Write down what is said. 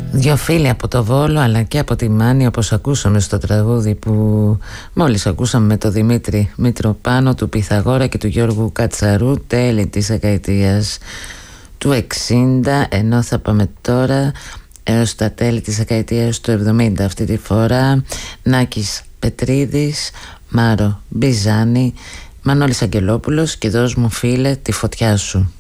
Δυο φίλοι από το Βόλο αλλά και από τη Μάνη, όπως ακούσαμε στο τραγούδι που μόλις ακούσαμε με το Δημήτρη Μητροπάνο, του Πυθαγόρα και του Γιώργου Κατσαρού, τέλη της δεκαετίας του 60, ενώ θα πάμε τώρα έως τα τέλη της δεκαετίας του 70 αυτή τη φορά. Νάκης Πετρίδης, Μάρο Μπιζάνη, Μανώλης Αγγελόπουλος και «Δώσ' μου φίλε τη φωτιά σου».